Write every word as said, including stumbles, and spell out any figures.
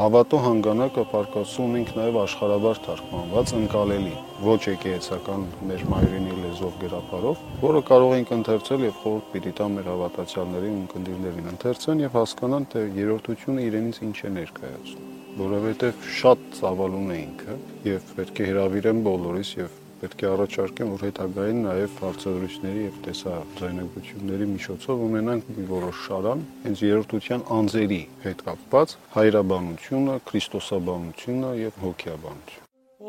Հավատո հանգանակը պարկասում ունենք նաև աշխարհաբար թարգմանված ընկալելի, ոչ եկեղեցական մեր մայրենի լեզվով գրապարով, որը կարող ենք ընթերցել եւ խորհուրդ պիտի տա մեր հավատացյալներին ու ընկերներին ընթերցեն եւ հասկանան, թե երրորդությունը իրենից ինչ է ներկայացնում, որովհետեւ շատ ծավալուն է ինքը եւ պետք է հրավիրեմ բոլորիս եւ պետք է առաջարկեմ, որ հետագային նաև հարցազրույցների եւ տեսաձայնագրությունների միջոցով ունենանք մի որոշ շարան հենց երրորդության անձերի հետ կապված հայրաբանությունը, քրիստոսաբանությունը եւ հոգեաբանությունը։